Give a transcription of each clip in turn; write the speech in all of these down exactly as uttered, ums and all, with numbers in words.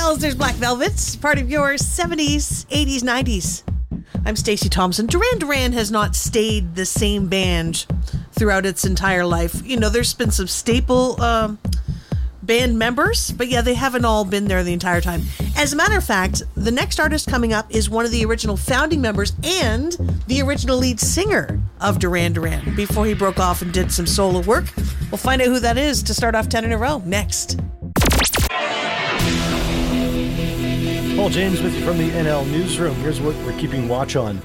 Bells, there's Black Velvet, part of your seventies, eighties, nineties. I'm Stacey Thompson. Duran Duran has not stayed the same band throughout its entire life. You know, there's been some staple um, band members, but yeah, they haven't all been there the entire time. As a matter of fact, the next artist coming up is one of the original founding members and the original lead singer of Duran Duran before he broke off and did some solo work. We'll find out who that is to start off ten in a row next. Paul James with you from the N L Newsroom. Here's what we're keeping watch on.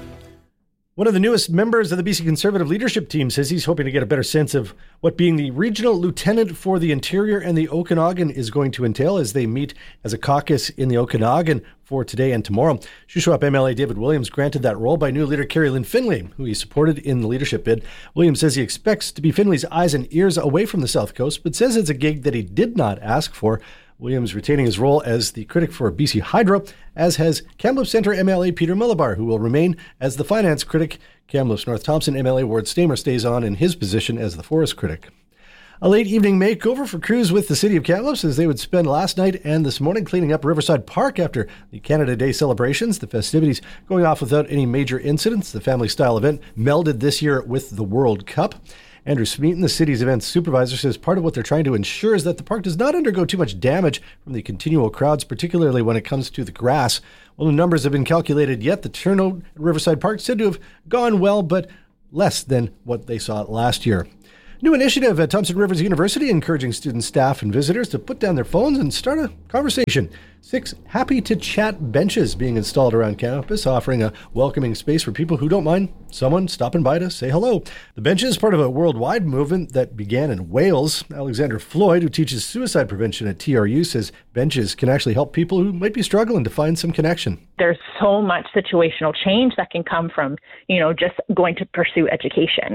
One of the newest members of the B C Conservative leadership team says he's hoping to get a better sense of what being the regional lieutenant for the Interior and the Okanagan is going to entail as they meet as a caucus in the Okanagan for today and tomorrow. Shuswap M L A David Williams granted that role by new leader Carrie Lynn Finlay, who he supported in the leadership bid. Williams says he expects to be Finlay's eyes and ears away from the South Coast, but says it's a gig that he did not ask for. Williams retaining his role as the critic for B C Hydro, as has Kamloops Centre M L A Peter Mullabar, who will remain as the finance critic. Kamloops North Thompson M L A Ward Stamer stays on in his position as the forest critic. A late evening makeover for crews with the City of Kamloops as they would spend last night and this morning cleaning up Riverside Park after the Canada Day celebrations. The festivities going off without any major incidents. The family-style event melded this year with the World Cup. Andrew Smeaton, the city's events supervisor, says part of what they're trying to ensure is that the park does not undergo too much damage from the continual crowds, particularly when it comes to the grass. Well, no numbers have been calculated yet. The turnout at Riverside Park said to have gone well, but less than what they saw last year. New initiative at Thompson Rivers University encouraging students, staff, and visitors to put down their phones and start a conversation. Six happy-to-chat benches being installed around campus, offering a welcoming space for people who don't mind someone stopping by to say hello. The bench is part of a worldwide movement that began in Wales. Alexander Floyd, who teaches suicide prevention at T R U, says benches can actually help people who might be struggling to find some connection. There's so much situational change that can come from, you know, just going to pursue education.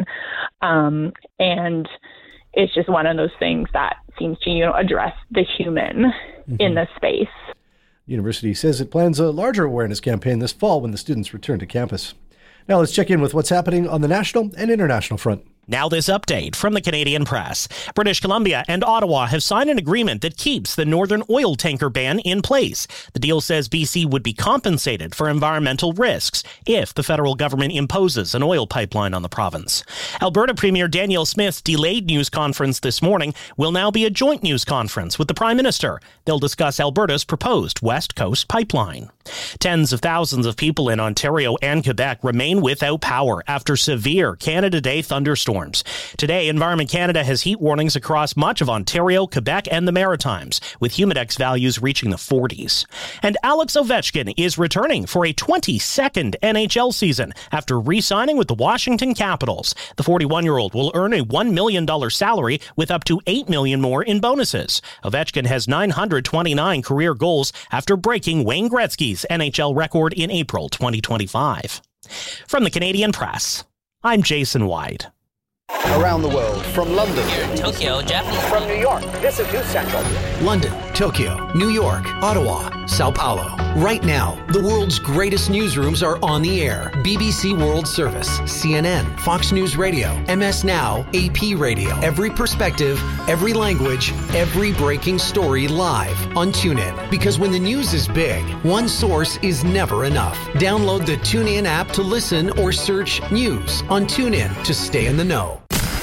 Um, and it's just one of those things that seems to, you know, address the human mm-hmm. in this space. The university says it plans a larger awareness campaign this fall when the students return to campus. Now let's check in with what's happening on the national and international front. Now this update from the Canadian Press. British Columbia and Ottawa have signed an agreement that keeps the northern oil tanker ban in place. The deal says B C would be compensated for environmental risks if the federal government imposes an oil pipeline on the province. Alberta Premier Danielle Smith's delayed news conference this morning will now be a joint news conference with the Prime Minister. They'll discuss Alberta's proposed West Coast pipeline. Tens of thousands of people in Ontario and Quebec remain without power after severe Canada Day thunderstorms. Today, Environment Canada has heat warnings across much of Ontario, Quebec, and the Maritimes, with humidex values reaching the forties. And Alex Ovechkin is returning for a twenty-second N H L season after re-signing with the Washington Capitals. The forty-one-year-old will earn a one million dollars salary with up to eight million dollars more in bonuses. Ovechkin has nine hundred twenty-nine career goals after breaking Wayne Gretzky's N H L record in April twenty twenty-five. From the Canadian Press, I'm Jason White. Around the world, from London, here in Tokyo, Japan, from New York, this is News Central. London, Tokyo, New York, Ottawa, Sao Paulo. Right now, the world's greatest newsrooms are on the air. B B C World Service, C N N, Fox News Radio, M S Now, A P Radio. Every perspective, every language, every breaking story live on TuneIn. Because when the news is big, one source is never enough. Download the TuneIn app to listen or search news on TuneIn to stay in the know.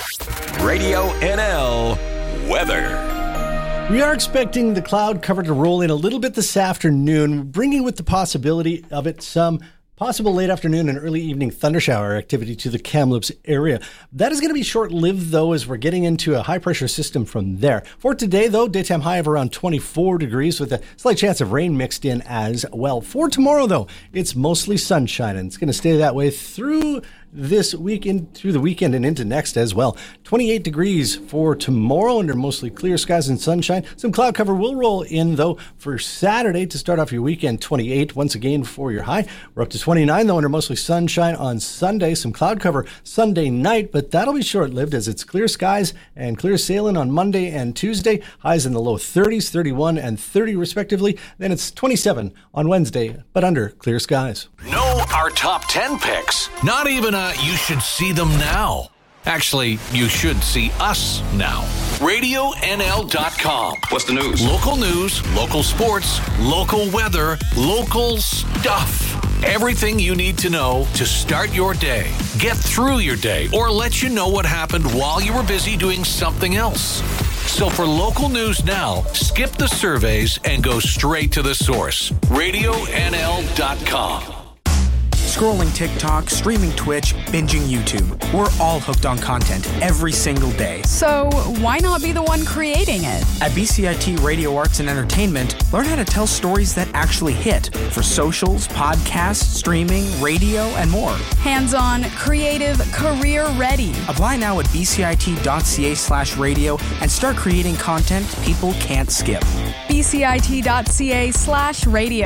Radio N L weather. We are expecting the cloud cover to roll in a little bit this afternoon, bringing with the possibility of it some possible late afternoon and early evening thundershower activity to the Kamloops area. That is going to be short-lived, though, as we're getting into a high-pressure system from there. For today, though, daytime high of around twenty-four degrees with a slight chance of rain mixed in as well. For tomorrow, though, it's mostly sunshine, and it's going to stay that way through this weekend, through the weekend and into next as well. twenty-eight degrees for tomorrow under mostly clear skies and sunshine. Some cloud cover will roll in, though, for Saturday to start off your weekend. twenty-eight once again for your high. We're up to twenty-nine, though, under mostly sunshine on Sunday. Some cloud cover Sunday night, but that'll be short-lived as it's clear skies and clear sailing on Monday and Tuesday. Highs in the low thirties, thirty-one and thirty respectively. Then it's twenty-seven on Wednesday, but under clear skies. Know our top ten picks. Not even a you should see them now. Actually, you should see us now. radio N L dot com. What's the news? Local news, local sports, local weather, local stuff. Everything you need to know to start your day, get through your day, or let you know what happened while you were busy doing something else. So for local news now, skip the surveys and go straight to the source. radio N L dot com. Scrolling TikTok, streaming Twitch, binging YouTube. We're all hooked on content every single day. So why not be the one creating it? At B C I T Radio Arts and Entertainment, learn how to tell stories that actually hit for socials, podcasts, streaming, radio, and more. Hands-on, creative, career-ready. Apply now at bcit.ca slash radio and start creating content people can't skip. bcit.ca slash radio.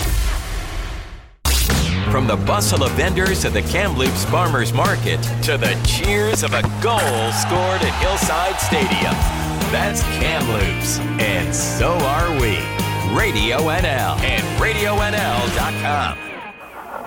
From the bustle of vendors at the Kamloops Farmers Market to the cheers of a goal scored at Hillside Stadium. That's Kamloops, and so are we. Radio N L and radio N L dot com.